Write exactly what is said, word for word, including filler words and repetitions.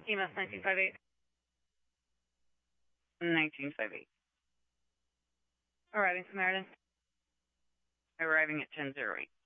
E M S nineteen fifty-eight. nineteen fifty-eight. Arriving Samaritan. Arriving at ten oh eight.